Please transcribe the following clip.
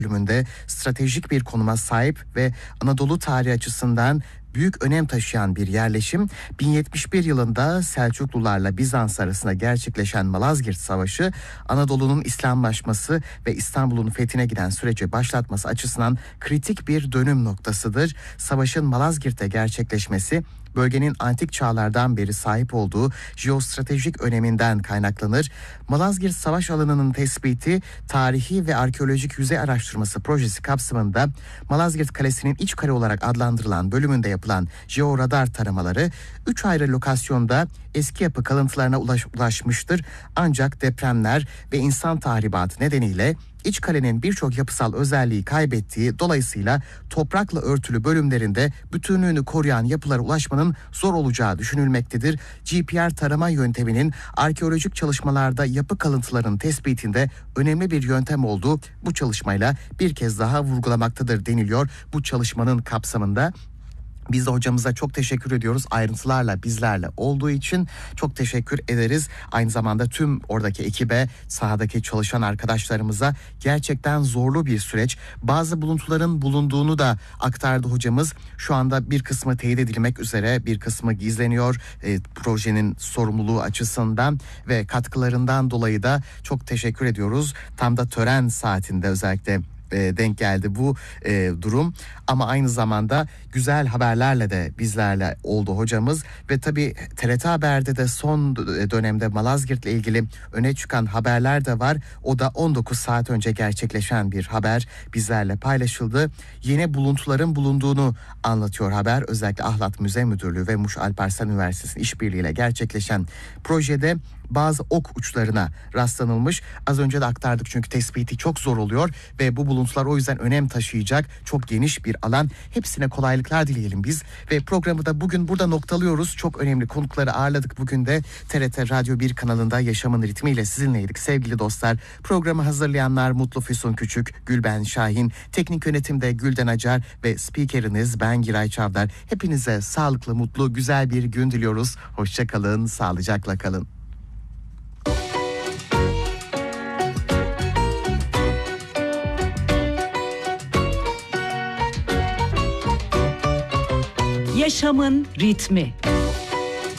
bölümünde stratejik bir konuma sahip ve Anadolu tarihi açısından büyük önem taşıyan bir yerleşim. 1071 yılında Selçuklularla Bizans arasında gerçekleşen Malazgirt Savaşı, Anadolu'nun İslamlaşması ve İstanbul'un fethine giden süreci başlatması açısından kritik bir dönüm noktasıdır. Savaşın Malazgirt'te gerçekleşmesi, bölgenin antik çağlardan beri sahip olduğu jeostratejik öneminden kaynaklanır. Malazgirt Savaş Alanı'nın tespiti, tarihi ve arkeolojik yüzey araştırması projesi kapsamında Malazgirt Kalesi'nin iç kale olarak adlandırılan bölümünde yapılan jeoradar taramaları 3 ayrı lokasyonda eski yapı kalıntılarına ulaşmıştır. Ancak depremler ve insan tahribatı nedeniyle İç kalenin birçok yapısal özelliği kaybettiği, dolayısıyla toprakla örtülü bölümlerinde bütünlüğünü koruyan yapılara ulaşmanın zor olacağı düşünülmektedir. GPR tarama yönteminin arkeolojik çalışmalarda yapı kalıntılarının tespitinde önemli bir yöntem olduğu bu çalışmayla bir kez daha vurgulamaktadır deniliyor bu çalışmanın kapsamında. Biz de hocamıza çok teşekkür ediyoruz. Ayrıntılarla bizlerle olduğu için çok teşekkür ederiz. Aynı zamanda tüm oradaki ekibe, sahadaki çalışan arkadaşlarımıza gerçekten zorlu bir süreç. Bazı buluntuların bulunduğunu da aktardı hocamız. Şu anda bir kısmı teyit edilmek üzere, bir kısmı gizleniyor. Projenin sorumluluğu açısından ve katkılarından dolayı da çok teşekkür ediyoruz. Tam da tören saatinde özellikle denk geldi bu durum, ama aynı zamanda güzel haberlerle de bizlerle oldu hocamız ve tabii TRT Haber'de de son dönemde Malazgirt'le ilgili öne çıkan haberler de var. O da 19 saat önce gerçekleşen bir haber bizlerle paylaşıldı. Yeni buluntuların bulunduğunu anlatıyor haber. Özellikle Ahlat Müze Müdürlüğü ve Muş Alparslan Üniversitesi'nin işbirliğiyle gerçekleşen projede bazı ok uçlarına rastlanılmış. Az önce de aktardık çünkü tespiti çok zor oluyor ve bu buluntular o yüzden önem taşıyacak. Çok geniş bir alan. Hepsine kolaylıklar dileyelim biz ve programı da bugün burada noktalıyoruz. Çok önemli konukları ağırladık. Bugün de TRT Radyo 1 kanalında Yaşamın Ritmiyle sizinleydik sevgili dostlar. Programı hazırlayanlar Mutlu Füsun Küçük, Gülben Şahin, teknik yönetimde Gülden Acar ve spikeriniz ben Giray Çavdar. Hepinize sağlıklı, mutlu, güzel bir gün diliyoruz. Hoşça kalın, sağlıcakla kalın. Yaşamın ritmi.